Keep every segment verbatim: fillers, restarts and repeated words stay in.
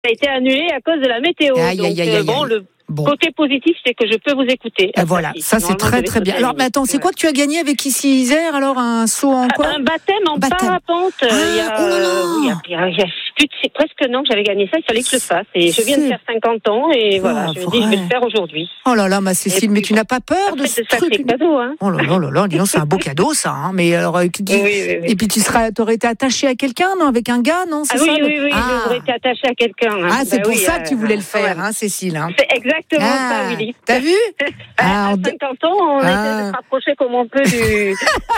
a été annulé à cause de la météo. Aïe, Donc, aïe, aïe, aïe, bon, aïe. le Bon. côté positif, c'est que je peux vous écouter. Et voilà, ça c'est très très bien. Alors, mais attends, c'est quoi que tu as gagné avec Ici Isère, alors un saut en quoi? Un baptême en baptême. parapente. Ah, il y a, oh là là. il y a, il y a, il y a plus de, c'est presque un an que j'avais gagné ça, il fallait que je le fasse. Et je viens de faire cinquante ans et oh, voilà, je me dis, je vais le faire aujourd'hui. Oh là là, ma Cécile, mais tu n'as pas peur après, de ce c'est ça, truc? c'est cadeau, hein. Oh là là là là, dis donc, c'est un beau cadeau ça, hein. Mais alors, euh, qui- Oui, oui, oui. et puis tu serais, t'aurais été attachée à quelqu'un, non? Avec un gars, non? C'est Ah oui, ça, oui, oui, ah. j'aurais été attachée à quelqu'un. Hein. Ah, c'est bah pour oui, ça euh, que tu voulais le quand faire, même. hein, Cécile, hein. C'est exactement Ah, ça, Willy. t'as vu? À Ah, on- cinquante ans, on Ah. essaie de se rapprocher comme on peut du...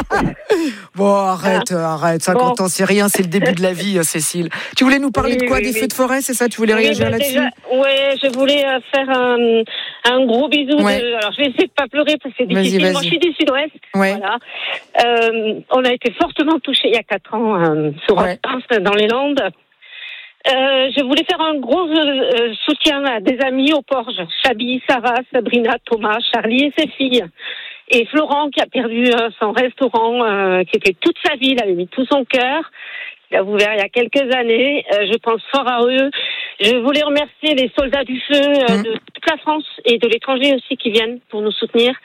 Bon, arrête, arrête. cinquante Bon. ans, c'est rien, c'est le début de la vie, hein, Cécile. Tu voulais nous parler Oui, de quoi? oui, Des oui. feux de forêt, c'est ça? Tu voulais Oui, réagir bah, là-dessus? déjà, ouais, je voulais euh, faire un, un gros bisou. Ouais. De, alors, je vais essayer de pas pleurer parce que c'est Vas-y, difficile. vas-y. Moi, je suis du Sud-Ouest. Ouais. Voilà. Euh, on a été fortement touchés il y a quatre ans euh, sur Ouais. Orpins, dans les Landes. Euh, je voulais faire un gros euh, soutien à des amis au Porge. Chabi, Sarah, Sabrina, Thomas, Charlie et ses filles. Et Florent qui a perdu euh, son restaurant, euh, qui était toute sa vie, il avait mis tout son cœur. Il a ouvert il y a quelques années. Euh, je pense fort à eux. Je voulais remercier les soldats du feu euh, Mmh. de toute la France et de l'étranger aussi qui viennent pour nous soutenir.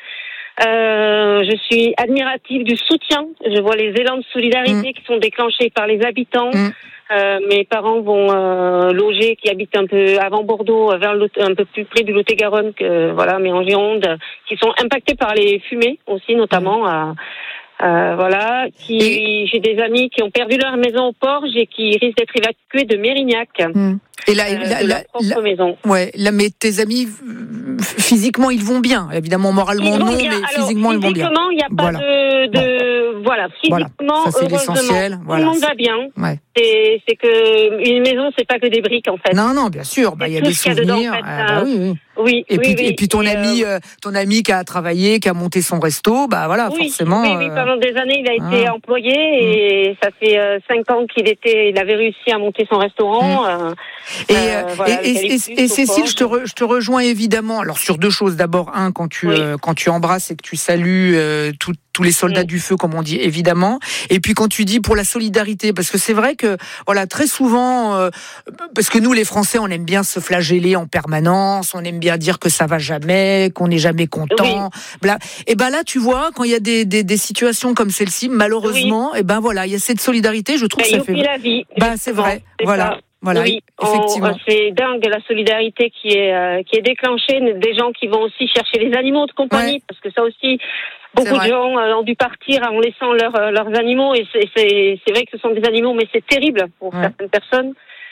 Euh, je suis admirative du soutien. Je vois les élans de solidarité mmh. qui sont déclenchés par les habitants. Mmh. Euh, mes parents vont euh, loger, qui habitent un peu avant Bordeaux, vers le, un peu plus près du Lot-et-Garonne, que voilà, mais en Gironde, qui sont impactés par les fumées aussi, notamment. À, euh, voilà, qui et... j'ai des amis qui ont perdu leur maison au Porge et qui risquent d'être évacués de Mérignac. Mmh. Et là, euh, la, de la, leur propre la, maison. Ouais, là, mais tes amis, physiquement, ils vont bien. Évidemment, moralement, non, bien. mais Alors, physiquement, ils vont bien. Physiquement, il n'y a pas voilà. de, de bon. Voilà, physiquement, voilà. Ça, c'est heureusement, l'essentiel. Voilà. tout le monde va bien. Ouais. C'est, c'est que une maison, c'est pas que des briques, en fait. Non, non, bien sûr. Bah, il y a des souvenirs. Dedans, en fait, ah, bah, oui, oui. Oui, et, oui, puis, oui. et puis ton et ami, euh... ton ami qui a travaillé, qui a monté son resto, bah voilà, oui, forcément. Oui, oui, euh... pendant des années, il a été ah. employé et mmh. ça fait euh, cinq ans qu'il était, il avait réussi à monter son restaurant. Mmh. Euh, et, euh, voilà, et, et, et, et Cécile, je te, re, je te rejoins évidemment. Alors sur deux choses. D'abord, un, quand tu, oui. euh, quand tu embrasses et que tu salues euh, tout, tous les soldats mmh. du feu, comme on dit, évidemment. Et puis quand tu dis pour la solidarité, parce que c'est vrai que voilà, très souvent, euh, parce que nous, les Français, on aime bien se flageller en permanence, on aime bien dire que ça va jamais, qu'on n'est jamais content. Oui. Et ben là, tu vois, quand il y a des, des, des situations comme celle-ci, malheureusement, oui. et ben voilà, il y a cette solidarité. Je trouve ben, que ça fait. La vie. Ben c'est vrai. C'est voilà. Ça. Voilà, oui, effectivement. On, c'est dingue la solidarité qui est euh, qui est déclenchée, des gens qui vont aussi chercher les animaux de compagnie, ouais. parce que ça aussi, beaucoup de gens euh, ont dû partir en laissant leur, euh, leurs animaux, et c'est, c'est, c'est vrai que ce sont des animaux, mais c'est terrible pour ouais. certaines personnes.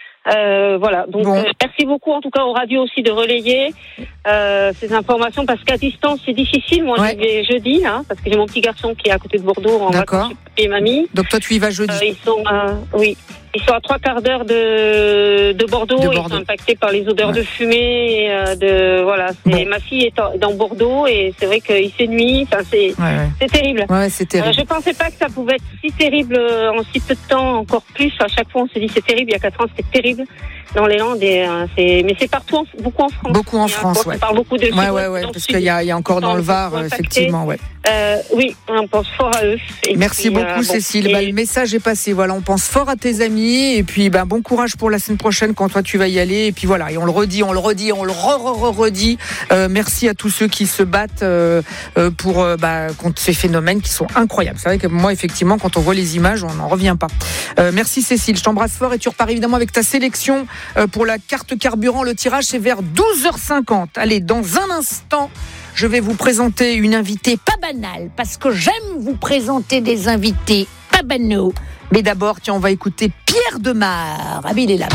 Euh, voilà, donc bon. euh, merci beaucoup en tout cas aux radios aussi de relayer euh, ces informations, parce qu'à distance c'est difficile. Moi ouais. j'y vais jeudi, hein, parce que j'ai mon petit garçon qui est à côté de Bordeaux en vacances chez mamie. Donc toi tu y vas jeudi. Euh, ils sont, euh, oui, ils sont à trois quarts d'heure de, de Bordeaux. De Bordeaux. Ils sont impactés par les odeurs ouais. de fumée. Et, euh, de voilà, c'est, bon. Ma fille est dans Bordeaux et c'est vrai qu'il fait nuit. Enfin, c'est, ouais, ouais. c'est terrible. Ouais, c'est terrible. Euh, je pensais pas que ça pouvait être si terrible en si peu de temps, encore plus. À chaque fois on se dit c'est terrible. Il y a quatre ans c'était terrible dans les Landes. Et, euh, c'est, mais c'est partout, en, beaucoup en France. Beaucoup en France, ouais. On parle beaucoup de. Ouais, ouais, ouais. Parce qu'il y a, il y a encore dans le Var, effectivement, ouais. Euh, oui, on pense fort à eux. Et merci puis, beaucoup, euh, Cécile. Bon, et... bah, le message est passé. Voilà, on pense fort à tes amis. Et puis, bah, bon courage pour la semaine prochaine quand toi tu vas y aller. Et puis voilà, et on le redit, on le redit, on le re-re-redit. Euh, merci à tous ceux qui se battent euh, pour euh, bah, contre ces phénomènes qui sont incroyables. C'est vrai que moi, effectivement, quand on voit les images, on n'en revient pas. Euh, merci Cécile, je t'embrasse fort et tu repars évidemment avec ta sélection euh, pour la carte carburant. Le tirage, c'est vers douze heures cinquante. Allez, dans un instant, je vais vous présenter une invitée pas banale, parce que j'aime vous présenter des invités pas banaux. Mais d'abord, tiens, on va écouter Pierre Demar. Ah, il est là.